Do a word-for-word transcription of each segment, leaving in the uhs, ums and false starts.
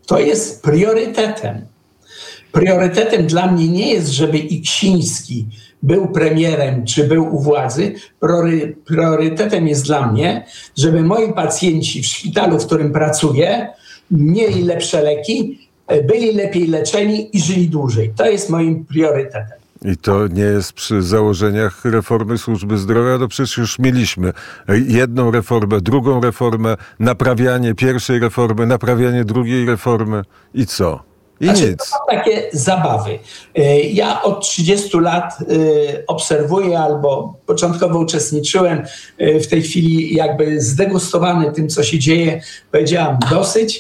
To jest priorytetem. Priorytetem dla mnie nie jest, żeby Iksiński był premierem czy był u władzy. Priory, priorytetem jest dla mnie, żeby moi pacjenci w szpitalu, w którym pracuję, mieli lepsze leki, byli lepiej leczeni i żyli dłużej. To jest moim priorytetem. I to nie jest przy założeniach reformy służby zdrowia, to przecież już mieliśmy jedną reformę, drugą reformę, naprawianie pierwszej reformy, naprawianie drugiej reformy i co? I znaczy, nic. To są takie zabawy. Ja od trzydziestu lat obserwuję albo początkowo uczestniczyłem, w tej chwili jakby zdegustowany tym, co się dzieje, powiedziałam dosyć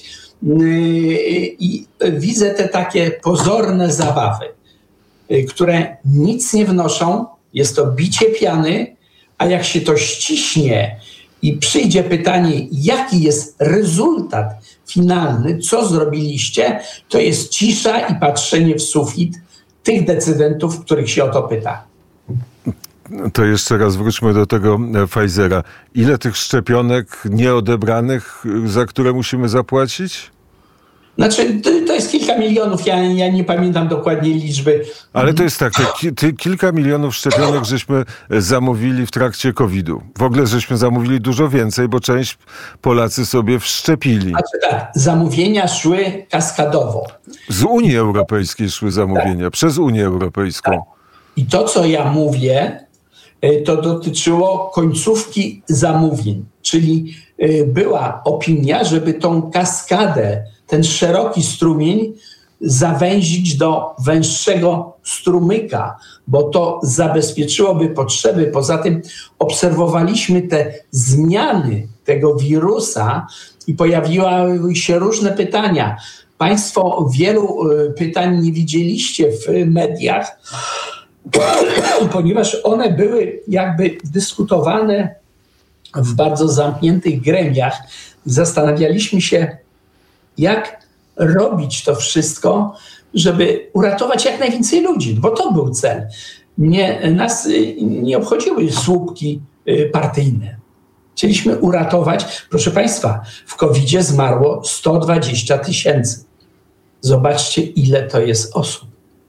i widzę te takie pozorne zabawy, które nic nie wnoszą, jest to bicie piany, a jak się to ściśnie i przyjdzie pytanie, jaki jest rezultat finalny, co zrobiliście, to jest cisza i patrzenie w sufit tych decydentów, których się o to pyta. To jeszcze raz wróćmy do tego Pfizera. Ile tych szczepionek nieodebranych, za które musimy zapłacić? Znaczy, to jest kilka milionów, ja, ja nie pamiętam dokładnie liczby. Ale to jest tak, ki, kilka milionów szczepionek żeśmy zamówili w trakcie kowida. W ogóle żeśmy zamówili dużo więcej, bo część Polacy sobie wszczepili. Znaczy tak, zamówienia szły kaskadowo. Z Unii Europejskiej szły zamówienia, tak. Przez Unię Europejską. Tak. I to, co ja mówię, to dotyczyło końcówki zamówień, czyli była opinia, żeby tą kaskadę, ten szeroki strumień zawęzić do węższego strumyka, bo to zabezpieczyłoby potrzeby. Poza tym obserwowaliśmy te zmiany tego wirusa i pojawiły się różne pytania. Państwo wielu pytań nie widzieliście w mediach, ponieważ one były jakby dyskutowane w bardzo zamkniętych gremiach. Zastanawialiśmy się, jak robić to wszystko, żeby uratować jak najwięcej ludzi, bo to był cel. Nie, nas nie obchodziły słupki partyjne. Chcieliśmy uratować, proszę Państwa, w kowidzie zmarło sto dwadzieścia tysięcy. Zobaczcie, ile to jest osób.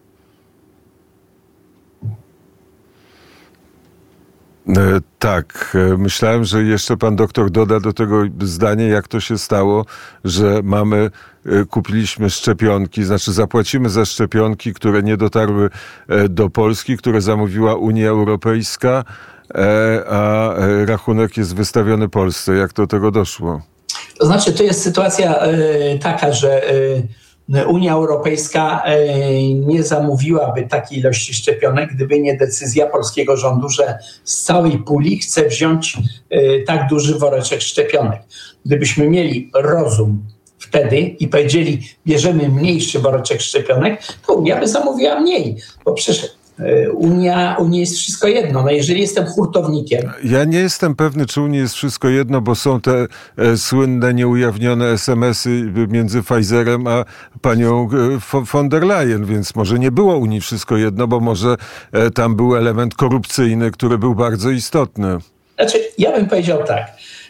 E, tak, e, myślałem, że jeszcze pan doktor doda do tego zdanie, jak to się stało, że mamy, e, kupiliśmy szczepionki, znaczy zapłacimy za szczepionki, które nie dotarły e, do Polski, które zamówiła Unia Europejska, e, a e, rachunek jest wystawiony Polsce. Jak do tego doszło? To znaczy, to jest sytuacja e, taka, że e, Unia Europejska nie zamówiłaby takiej ilości szczepionek, gdyby nie decyzja polskiego rządu, że z całej puli chce wziąć tak duży woreczek szczepionek. Gdybyśmy mieli rozum wtedy i powiedzieli, bierzemy mniejszy woreczek szczepionek, to Unia by zamówiła mniej, bo przecież Unia, Unii jest wszystko jedno. No jeżeli jestem hurtownikiem... Ja nie jestem pewny, czy Unii jest wszystko jedno, bo są te e, słynne, nieujawnione es em esy między Pfizerem a panią e, von der Leyen, więc może nie było Unii wszystko jedno, bo może e, tam był element korupcyjny, który był bardzo istotny. Znaczy, ja bym powiedział tak.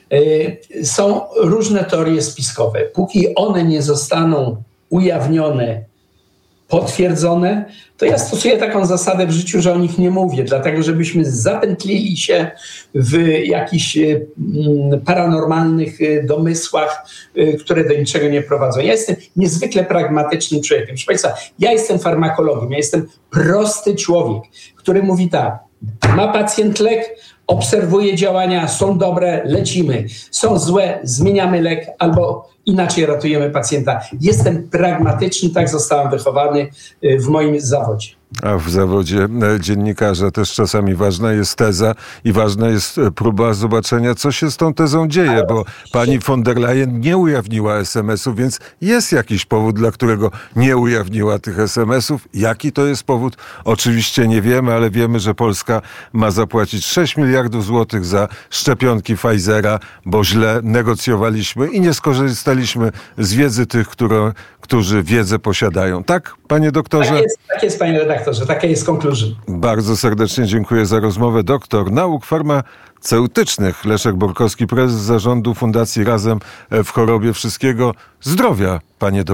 E, są różne teorie spiskowe. Póki one nie zostaną ujawnione, potwierdzone, to ja stosuję taką zasadę w życiu, że o nich nie mówię, dlatego żebyśmy zapętlili się w jakichś paranormalnych domysłach, które do niczego nie prowadzą. Ja jestem niezwykle pragmatycznym człowiekiem. Proszę Państwa, ja jestem farmakologiem, ja jestem prosty człowiek, który mówi tak, ma pacjent lek, obserwuje działania, są dobre, lecimy. Są złe, zmieniamy lek albo inaczej ratujemy pacjenta. Jestem pragmatyczny, tak zostałem wychowany w moim zawodzie. A w zawodzie dziennikarza też czasami ważna jest teza i ważna jest próba zobaczenia, co się z tą tezą dzieje, bo pani von der Leyen nie ujawniła es em esów, więc jest jakiś powód, dla którego nie ujawniła tych es em esów. Jaki to jest powód? Oczywiście nie wiemy, ale wiemy, że Polska ma zapłacić sześć miliardów złotych za szczepionki Pfizera, bo źle negocjowaliśmy i nie skorzystaliśmy z wiedzy tych, które, którzy wiedzę posiadają. Tak, panie doktorze? Tak jest, tak jest, panie redaktorze. Taka jest konkluzja. Bardzo serdecznie dziękuję za rozmowę. Doktor nauk farmaceutycznych Leszek Borkowski, prezes zarządu Fundacji Razem w chorobie. Wszystkiego zdrowia, panie doktorze.